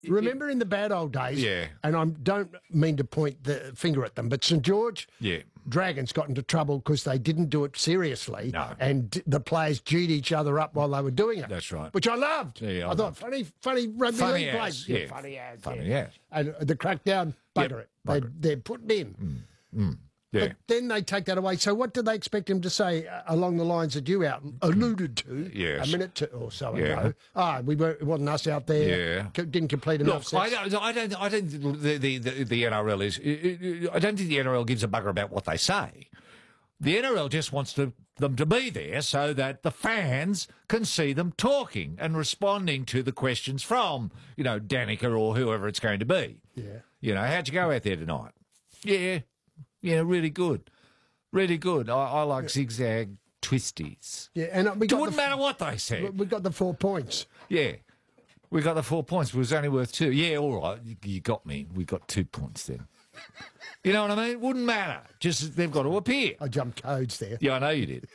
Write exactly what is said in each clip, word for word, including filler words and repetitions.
Remember in the bad old days, Yeah. and I don't mean to point the finger at them, but St George Yeah. Dragons got into trouble because they didn't do it seriously, No. and d- the players G'd each other up while they were doing it. That's right. Which I loved. Yeah, I I thought, loved. funny, funny rugby Funny league as, players. yeah. funny as. Funny yeah. as. And the crackdown, bugger it. They, bugger it. they're putting in. Yeah. But then they take that away. So what do they expect him to say uh, along the lines that you out alluded to Yes. a minute to, or so Yeah. ago? Ah, we were, it wasn't us out there. Yeah. c- Didn't complete enough Look, I sets. don't, I don't, I don't think the, the, the, the N R L is, I don't think the N R L gives a bugger about what they say. The N R L just wants to, them to be there so that the fans can see them talking and responding to the questions from, you know, Danica or whoever it's going to be. Yeah. You know, how'd you go out there tonight? Yeah, yeah, really good. Really good. I, I like zigzag twisties. Yeah, and uh, we It got wouldn't the, matter what they said. we got the four points. Yeah. We got the four points. It was only worth two. Yeah, all right. You, you got me. We got two points then. You know what I mean? It wouldn't matter. Just they've got to appear. I jumped codes there. Yeah, I know you did.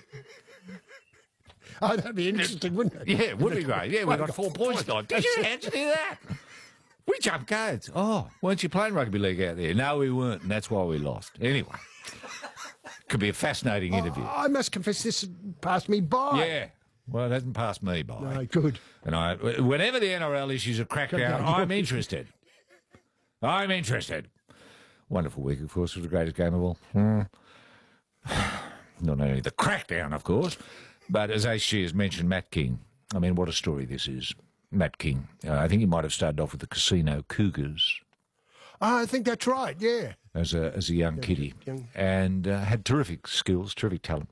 Oh, that'd be interesting, wouldn't it? Yeah, it would be great. Yeah, we Well, got four points tonight. Did you, how'd you do that? We jumped codes. Oh, weren't you playing rugby league out there? No, we weren't, and that's why we lost. Anyway, could be a fascinating interview. I must confess, this passed me by. Yeah. Well, it hasn't passed me by. No, good. And I, whenever the N R L issues a crackdown, I'm interested. I'm interested. Wonderful week, of course, was the greatest game of all. Hmm. Not only the crackdown, of course, but as H G has mentioned, Matt King. I mean, what a story this is. Matt King. Uh, I think he might have started off with the Casino Cougars Oh, I think that's right, yeah. as a as a young kiddie, young. and uh, had terrific skills, terrific talent.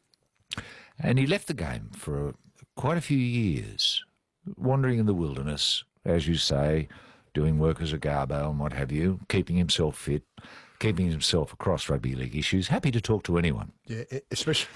And he left the game for a, quite a few years, wandering in the wilderness, as you say, doing work as a garbo and what have you, keeping himself fit, keeping himself across rugby league issues, happy to talk to anyone. Yeah, e- especially...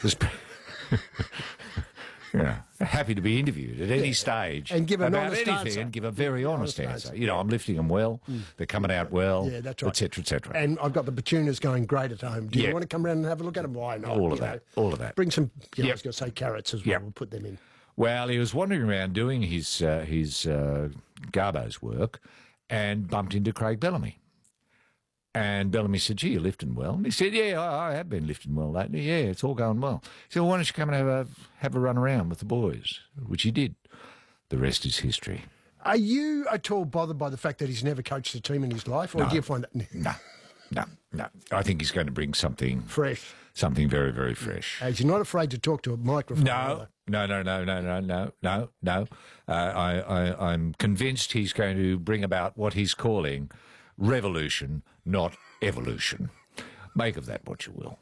Yeah, happy to be interviewed at any stage And give an about honest anything answer. and give a very honest, honest answer. answer, You know, I'm lifting them well, they're coming out well, Yeah, that's right. et cetera, et cetera. And I've got the Batunas going great at home. Do you Yeah. want to come around and have a look at them? Why not? All of You that, all of that. Bring some, you know, I Yep. was going to say carrots as well. Yep. We'll put them in. Well, he was wandering around doing his uh, his uh, Garbo's work and bumped into Craig Bellamy. And Bellamy said, gee, you're lifting well. And he said, yeah, I, I have been lifting well lately. Yeah, it's all going well. He said, well, why don't you come and have a, have a run around with the boys? Which he did. The rest is history. Are you at all bothered by the fact that he's never coached a team in his life? Or No. do you find that No, no, no. I think he's going to bring something fresh? something very, very fresh. As you're not afraid to talk to a microphone. No, either. no, no, no, no, no, no, no, no. Uh, I, I, I'm convinced he's going to bring about what he's calling revolution, not evolution. Make of that what you will.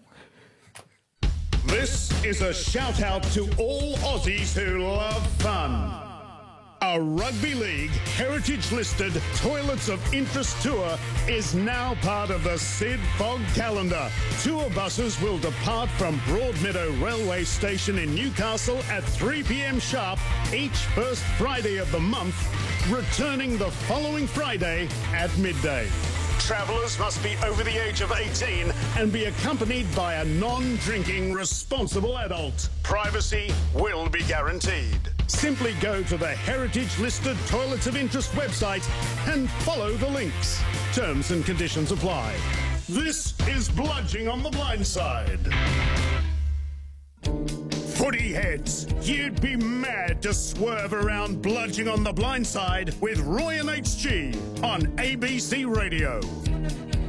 This is a shout out to all Aussies who love fun. A rugby league heritage listed Toilets of Interest tour is now part of the Sid Fogg calendar. Tour buses will depart from Broadmeadow Railway Station in Newcastle at three p.m. sharp each first Friday of the month, returning the following Friday at midday. Travellers must be over the age of eighteen and be accompanied by a non-drinking responsible adult. Privacy will be guaranteed. Simply go to the heritage-listed Toilets of Interest website and follow the links. Terms and conditions apply. This is Bludging on the Blind Side. Footy heads, you'd be mad to swerve around Bludging on the Blind Side with Roy and H G on A B C Radio.